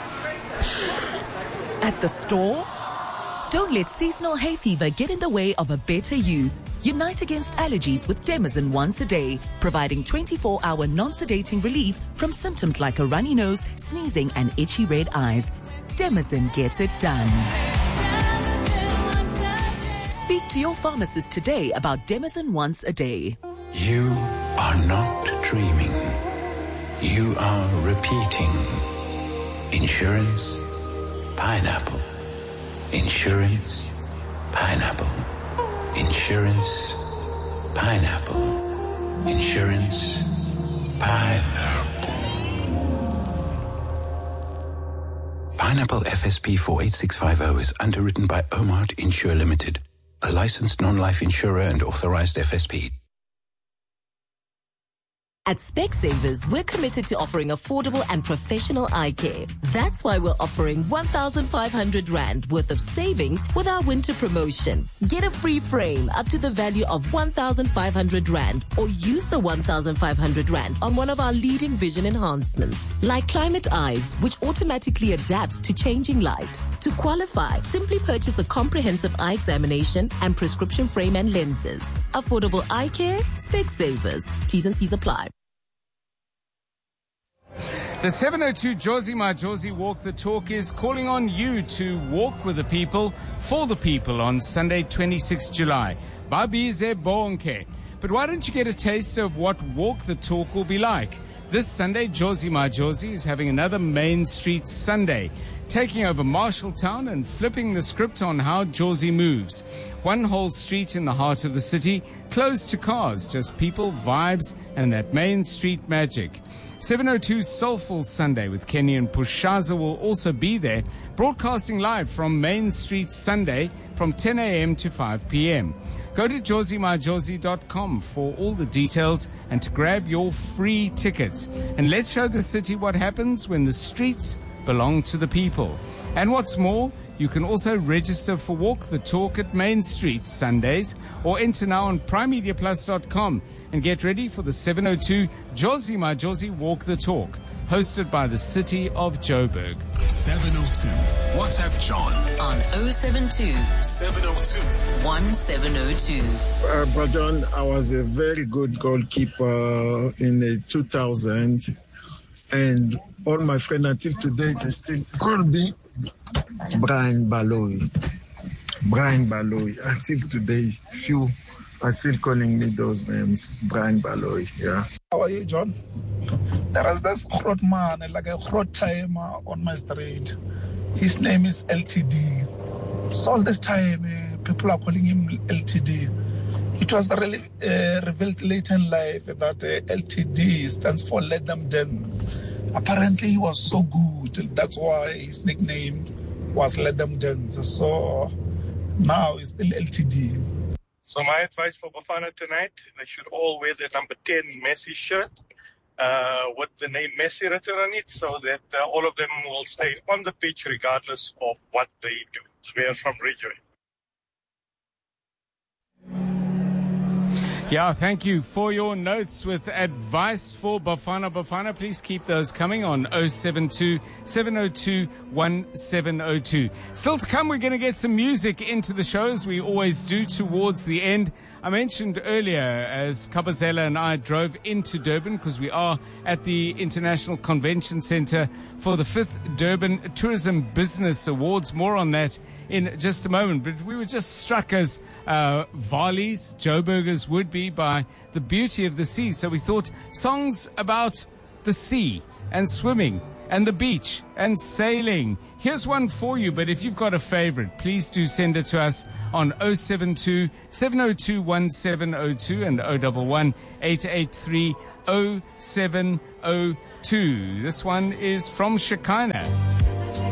at the store. Don't let seasonal hay fever get in the way of a better you. Unite against allergies with Demazin once a day, providing twenty-four hour non-sedating relief from symptoms like a runny nose, sneezing, and itchy red eyes. Demazin gets it done. Speak to your pharmacist today about Demazin once a day. You are not dreaming. You are repeating. Insurance, pineapple. Insurance, pineapple. Insurance, pineapple. Insurance, pineapple. Pineapple F S P four eight six five zero is underwritten by Omart Insure Limited, a licensed non-life insurer and authorized F S P. At Specsavers, we're committed to offering affordable and professional eye care. That's why we're offering one thousand five hundred rand worth of savings with our winter promotion. Get a free frame up to the value of one thousand five hundred rand or use the one thousand five hundred rand on one of our leading vision enhancements, like Climate Eyes, which automatically adapts to changing light. To qualify, simply purchase a comprehensive eye examination and prescription frame and lenses. Affordable eye care, Specsavers. T's and C's apply. The seven oh two Jozi My Jozi Walk the Talk is calling on you to walk with the people, for the people on Sunday, twenty-sixth July. Babize bonke. But why don't you get a taste of what Walk the Talk will be like? This Sunday, Jozi My Jozi is having another Main Street Sunday, taking over Marshalltown and flipping the script on how Jozi moves. One whole street in the heart of the city, closed to cars, just people, vibes, and that Main Street magic. seven oh two Soulful Sunday with Kenny and Pushaza will also be there, broadcasting live from Main Street Sunday from ten a.m. to five p.m. Go to jozi my jozi dot com for all the details and to grab your free tickets. And let's show the city what happens when the streets belong to the people. And what's more, you can also register for Walk the Talk at Main Street Sundays or enter now on prime media plus dot com and get ready for the seven oh two Jozi My Jozi Walk the Talk, hosted by the City of Joburg. seven oh two. WhatsApp John on oh seven two, seven oh two, one seven oh two. Uh, but John, I was a very good goalkeeper in the two thousand, and all my friends until today they still call me Brian Baloyi. Brian Baloyi. Until today, few are still calling me those names. Brian Baloyi, yeah. How are you, John? There is this hot man, like a hot timer on my street. His name is L T D. So all this time, uh, people are calling him L T D. It was really uh, revealed later in life that uh, L T D stands for Let Them Dance. Apparently, he was so good. That's why his nickname was Let Them Dance. So now he's still L T D. So my advice for Bafana tonight, they should all wear the number ten Messi shirt uh, with the name Messi written on it, so that uh, all of them will stay on the pitch regardless of what they do. We are from Ridgeway. Yeah, thank you for your notes with advice for Bafana Bafana. Please keep those coming on oh seven two, seven oh two, one seven oh two. Still to come, we're going to get some music into the show, as we always do towards the end. I mentioned earlier, as Kabazela and I drove into Durban, because we are at the International Convention Center for the fifth Durban Tourism Business Awards. More on that in just a moment. But we were just struck, as uh, Varley's, Joburgers would be, by the beauty of the sea. So we thought songs about the sea and swimming and the beach and sailing. Here's one for you, but if you've got a favorite, please do send it to us on oh seven two, seven oh two, one seven oh two and oh one one, eight eight three, oh seven oh two. This one is from Shekinah.